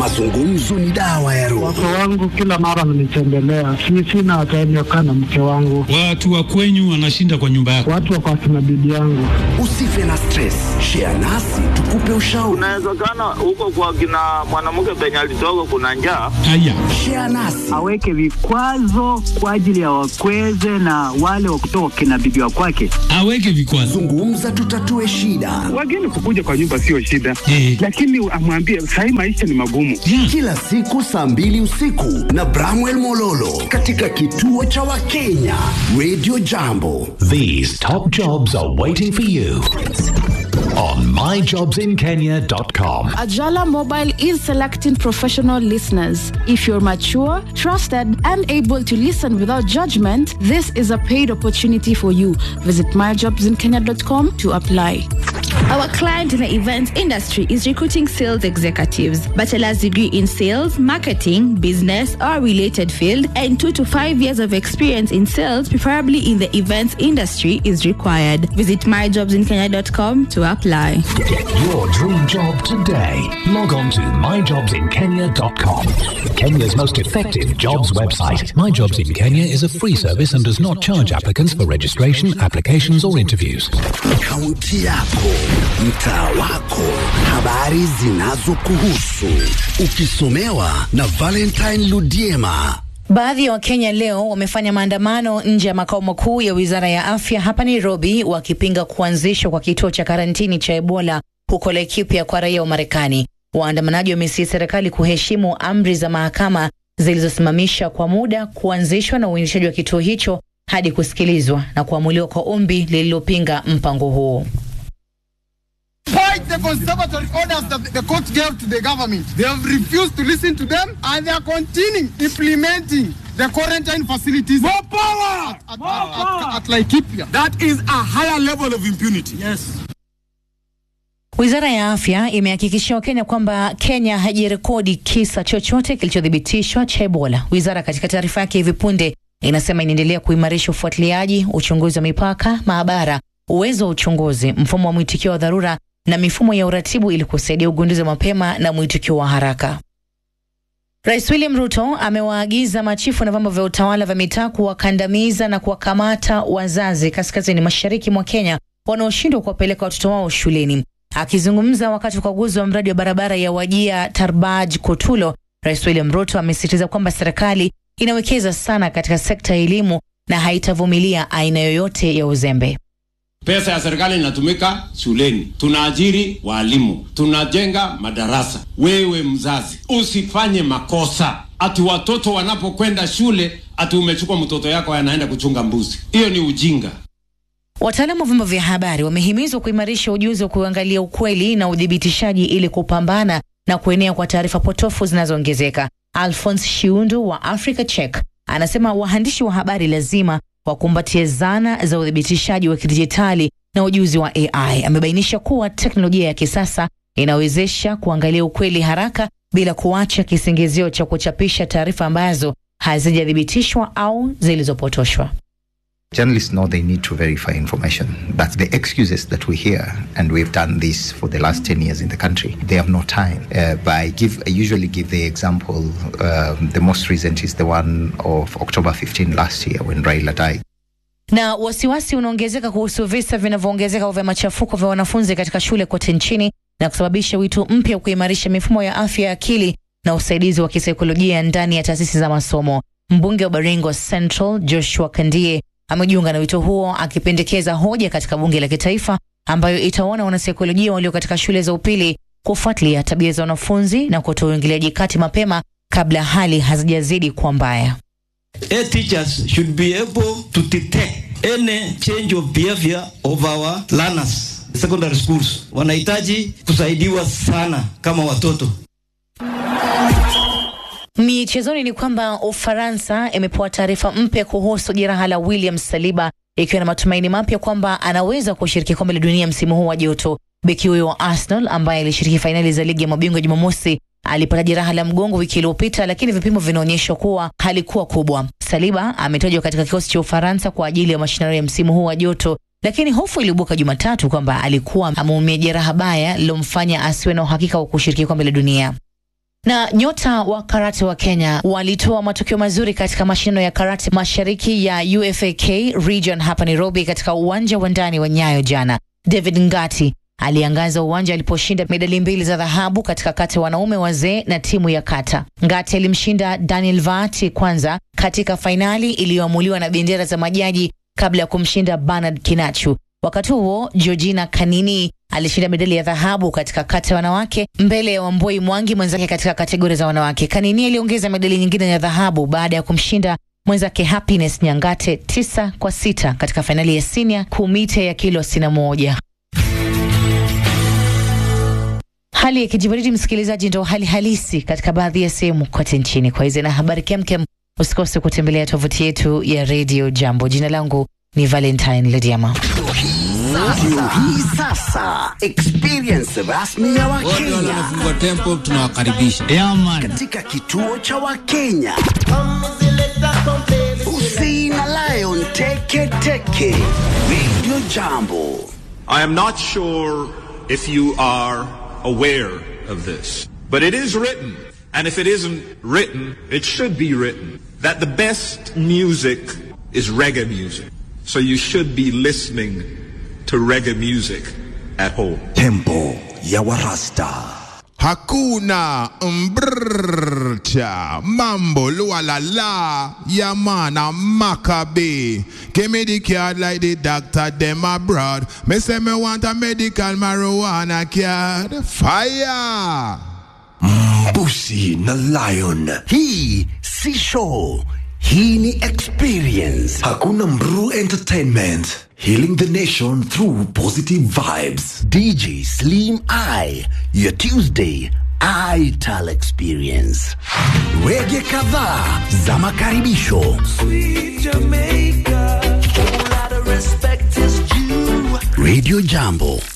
Mazungumzo ni dawa ya roho. Wake wangu kila mara wananitembelea. Sina hata na mke wangu. Watu wa kwenyu wanashinda kwa nyumba yako. Watu wako akina bibi yangu. Usife na stress. Share nasi tukupe ushauri. Unawezekana huko kwa kina mwanamke penye alitoka kuna njaa. Haya. Share nasi. Aweke vikwazo kwa ajili ya wakweze na wale wa kutoka kina bibi wa kwake. Aweke vikwazo. Zungumza tutatue shida. Wageni kukuja kwa nyumba sio shida. Lakini amwambie sasa maisha ni magumu. Kila siku saa 2 usiku na Bramwell Mololo katika kituo cha Wakenya Radio Jambo. These top jobs are waiting for you on myjobsinkenya.com. Ajala Mobile is selecting professional listeners. If you're mature, trusted, and able to listen without judgment, this is a paid opportunity for you. Visit myjobsinkenya.com to apply. Our client in the events industry is recruiting sales executives, bachelor's degree in sales, marketing, business, or related field, and 2 to 5 years of experience in sales, preferably in the events industry, is required. Visit myjobsinkenya.com to apply. Get your dream job today. Log on to myjobsinkenya.com. Kenya's most effective jobs website. My Jobs in Kenya is a free service and does not charge applicants for registration, applications, or interviews. Kaunti yako, mtaa wako, habari zinazokuhusu, ukisomewa na Valentine Ludiema. Baadhi ya Wakenya leo wamefanya maandamano nje ya makao makuu ya Wizara ya Afya hapa Nairobi wakipinga kuanzishwa kwa kituo cha karantini cha Ebola huko Laikipia kwa raia wa Marekani. Waandamanaji wamesihi serikali kuheshimu amri za mahakama zilizosimamisha kwa muda kuanzishwa na uendeshaji wa kituo hicho hadi kusikilizwa na kuamuliwa kwa ombi lililopinga mpango huo. Fight the conservatory orders that the court gave to the government. They have refused to listen to them and they are continuing implementing the quarantine facilities. More power! At Laikipia. That is a higher level of impunity. Yes. Wizara ya Afya imehakikishia Wakenya kwamba Kenya haijarekodi kisa chochote kilichothibitishwa cha Ebola. Wizara katika taarifa yake hivi punde inasema inaendelea kuimarisha ufuatiliaji, uchunguzi wa mipaka, maabara, uwezo wa uchunguzi, mfumo wa mwitikio wa dharura na mifumo ya uratibu ili kusaidia ugunduzi wa mapema na mwitikio wa haraka. Rais William Ruto amewaagiza machifu na vyombo vya utawala vya mitaa kuwakandamiza na kuwakamata wazazi kaskazini mashariki mwa Kenya wanaoshindwa kuwapeleka watoto wao shuleni. Akizungumza wakati wa ukaguzi wa mradi wa barabara ya Wajir Tarbaj Kotulo, Rais William Ruto amesisitiza kwamba serikali inawekeza sana katika sekta ya elimu na haitavumilia aina yoyote ya uzembe. Pesa ya serikali inatumika shuleni. Tunaajiri walimu, tunajenga madarasa. Wewe mzazi, usifanye makosa. Ati watoto wanapokwenda shule, ati umechukua mtoto yako anaenda kuchunga mbuzi. Hiyo ni ujinga. Wataalamu wa vyombo vya habari wamehimizwa kuimarisha ujuzi wa kuangalia ukweli na udhibitishaji ili kupambana na kuenea kwa taarifa potofu zinazoongezeka. Alphonse Shiundu wa Africa Check anasema waandishi wa habari lazima wakumbatie zana za udhibitishaji wa kidijitali na ujuzi wa AI. Amebainisha kuwa teknolojia ya kisasa inawezesha kuangalia ukweli haraka bila kuacha kisingizio cha kuchapisha taarifa ambazo hazijathibitishwa au zilizopotoshwa. Journalists know they need to verify information. That's the excuses that we hear, and we've done this for the last 10 years in the country. They have no time. I usually give the example, the most recent is the one of October 15 last year when Raila died. Na wasiwasi unaongezeka kuhusu visa vinavyoongezeka vya machafuko vya wanafunzi katika shule kote nchini na kusababisha wito mpya kuimarisha mifumo ya afya ya akili na usaidizi wa kisaikolojia ndani ya taasisi za masomo. Mbunge wa Baringo Central Joshua Kandie amejiunga na wito huo akipendekeza hoja katika bunge la kitaifa ambayo itaona wanasaikolojia walio katika shule za upili kufuatilia tabia za wanafunzi na kutoa uingiliaji kati mapema kabla hali hazijazidi kuwa mbaya. Teachers should be able to detect any change of behavior of our learners. Secondary schools wanahitaji kusaidiwa sana kama watoto. Michezoni ni kwamba Ufaransa imepewa taarifa mpya kuhusu jeraha la William Saliba ikiwa na matumaini mapya kwamba anaweza kushiriki kombe la dunia msimu huu wa joto. Beki huyo wa Arsenal ambaye alishiriki fainali za ligi ya mabingwa Jumamosi alipata jeraha la mgongo wiki iliyopita, lakini vipimo vinaonyesha kuwa halikuwa kubwa. Saliba ametajwa katika kikosi cha Ufaransa kwa ajili ya mashindano ya msimu huu wa joto, lakini hofu ilibuka Jumatatu kwamba alikuwa ameumia jeraha baya lilomfanya asiwe na uhakika wa kushiriki kombe la dunia. Na nyota wa karate wa Kenya walitoa matokeo mazuri katika mashindano ya karate mashariki ya UFAK region hapa Nairobi katika uwanja wa ndani wa Nyayo jana. David Ngati aliangaza uwanja aliposhinda medali 2 za dhahabu katika kata wanaume wazee na timu ya kata. Ngati alimshinda Daniel Vati kwanza katika fainali iliyoamuliwa na bendera za majaji kabla ya kumshinda Bernard Kinachu. Wakati huo Georgina Kanini alishinda medali ya dhahabu katika kata wanawake mbele ya Wamboi Mwangi mwenzake katika kategoria za wanawake. Kanini aliongeza medali nyingine ya dhahabu baada ya kumshinda mwenzake Happiness Nyangate 9-6 katika fainali ya senior kumite ya kilo 61. Hali ya kijibaridi, msikilizaji, ndio hali halisi katika baadhi ya sehemu kote nchini. Kwa hizo na habari kemkem, usikose kutembelea tovuti yetu ya Radio Jambo. Jina langu ni Valentine Lediama. Sasa experience rasmi ya Wakenya. Wote wanafungua tempo, tunawakaribisha. Katika kituo cha Wakenya. Usi na Lion Teke Teke. Radio Jambo. I am not sure if you are aware of this, but it is written, and if it isn't written, it should be written, that the best music is reggae music. So you should be listening to reggae music at home. Tempo ya Warasta. Hakuna mbrrcha mambo luala la yamana makabe. Give me the card like the doctor them abroad. Me say me want a medical marijuana card. Fire. Busi na Lion. Hii si show. Hii ni experience. Hakuna Mbru Entertainment. Healing the nation through positive vibes. DJ Slim I, your Tuesday ital experience. Reggae kadhaa za makaribisho. Sweet Jamaica, all out of respect is due. Radio Jambo.